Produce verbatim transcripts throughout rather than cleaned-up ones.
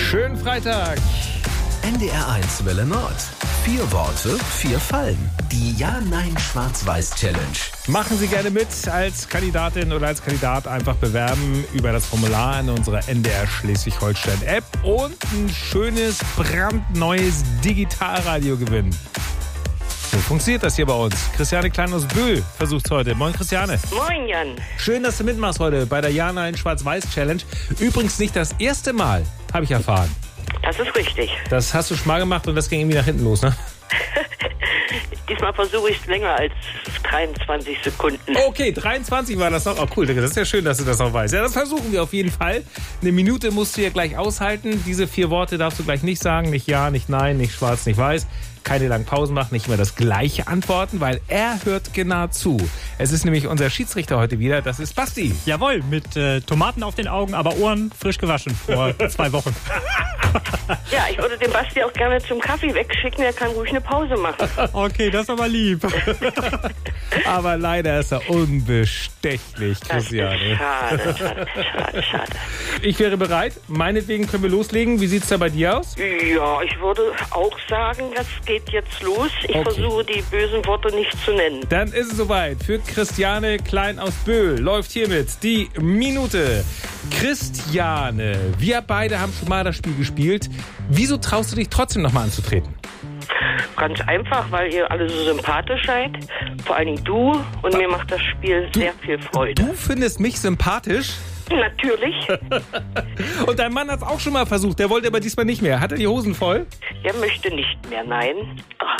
Schönen Freitag. N D R eins Welle Nord. Vier Worte, vier Fallen. Die Ja-Nein-Schwarz-Weiß-Challenge. Machen Sie gerne mit als Kandidatin oder als Kandidat. Einfach bewerben über das Formular in unserer N D R Schleswig-Holstein-App und ein schönes, brandneues Digitalradio gewinnen. So funktioniert das hier bei uns. Christiane Klein aus Böhl versucht's heute. Moin, Christiane. Moin, Jan. Schön, dass du mitmachst heute bei der Ja-Nein-Schwarz-Weiß-Challenge. Übrigens nicht das erste Mal, habe ich erfahren. Das ist richtig. Das hast du schon mal gemacht und das ging irgendwie nach hinten los, ne? Diesmal versuche ich es länger als dreiundzwanzig Sekunden. Okay, dreiundzwanzig war das noch. Oh cool, das ist ja schön, dass du das noch weißt. Ja, das versuchen wir auf jeden Fall. Eine Minute musst du ja gleich aushalten. Diese vier Worte darfst du gleich nicht sagen. Nicht ja, nicht nein, nicht schwarz, nicht weiß. Keine langen Pausen machen, nicht mehr das Gleiche antworten, weil er hört genau zu. Es ist nämlich unser Schiedsrichter heute wieder, das ist Basti. Jawohl, mit äh, Tomaten auf den Augen, aber Ohren frisch gewaschen vor zwei Wochen. Ja, ich würde den Basti auch gerne zum Kaffee wegschicken, er kann ruhig eine Pause machen. Okay, das ist aber lieb. Aber leider ist er unbestechlich, Christiane. Schade, schade, schade, schade. Ich wäre bereit, meinetwegen können wir loslegen. Wie sieht's da bei dir aus? Ja, ich würde auch sagen, das geht jetzt los. Ich Okay. versuche, die bösen Worte nicht zu nennen. Dann ist es soweit. Für Christiane Klein aus Böhl läuft hiermit die Minute. Christiane, wir beide haben schon mal das Spiel gespielt. Wieso traust du dich trotzdem nochmal anzutreten? Ganz einfach, weil ihr alle so sympathisch seid. Vor allen Dingen du. Und mir macht das Spiel Du- sehr viel Freude. Du findest mich sympathisch? Natürlich. Und dein Mann hat es auch schon mal versucht. Der wollte aber diesmal nicht mehr. Hat er die Hosen voll? Der möchte nicht mehr, nein. Ah.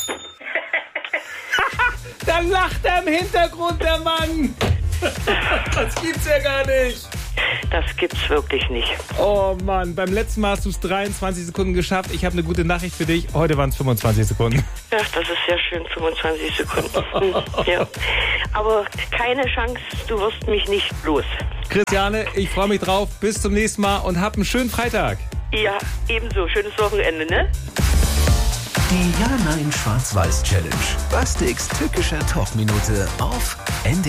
Da lacht er im Hintergrund, der Mann. Das gibt's ja gar nicht. Das gibt's wirklich nicht. Oh Mann, beim letzten Mal hast du es dreiundzwanzig Sekunden geschafft. Ich habe eine gute Nachricht für dich. Heute waren es fünfundzwanzig Sekunden. Ja, das ist sehr schön, fünfundzwanzig Sekunden. Hm, ja. Aber keine Chance, du wirst mich nicht los. Christiane, ich freue mich drauf. Bis zum nächsten Mal und hab einen schönen Freitag. Ja, ebenso. Schönes Wochenende, ne? Die Ja-Nein-Schwarz-Weiß-Challenge. Bastiks tückischer Talkminute auf N D R